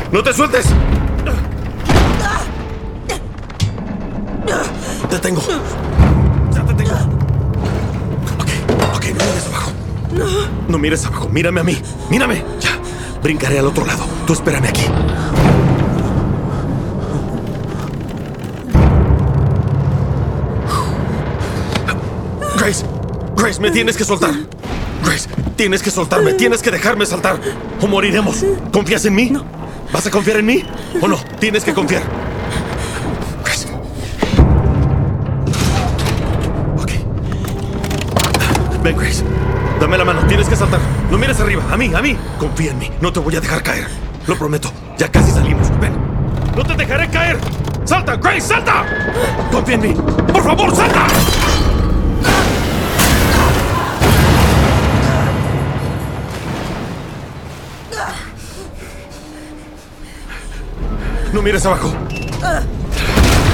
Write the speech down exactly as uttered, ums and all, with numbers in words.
¡No te sueltes! ¡Te tengo! ¡Ya te tengo! Ok, ok, no mires abajo. No mires abajo, mírame a mí. ¡Mírame! Ya, brincaré al otro lado. Tú espérame aquí. Grace, Grace, me tienes que soltar. Grace, tienes que soltarme, tienes que dejarme saltar o moriremos. ¿Confías en mí? No. ¿Vas a confiar en mí o no? Tienes que confiar. Grace. Ok. Ven, Grace. Dame la mano, tienes que saltar. No mires arriba, a mí, a mí. Confía en mí, no te voy a dejar caer. Lo prometo, ya casi salimos. Ven. No te dejaré caer. ¡Salta, Grace, salta! Confía en mí. ¡Por favor, salta! No mires abajo.